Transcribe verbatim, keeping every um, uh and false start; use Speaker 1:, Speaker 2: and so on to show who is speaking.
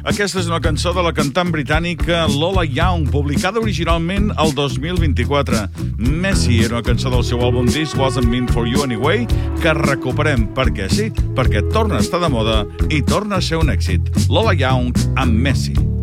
Speaker 1: Aquesta és una cançó de la cantant britànica Lola Young, publicada originalment el dos mil vint-i-quatre. Messi era una cançó del seu àlbum This Wasn't Meant For You Anyway, que recuperem perquè sí, perquè torna a estar de moda i torna a ser un èxit. Lola Young amb Messi.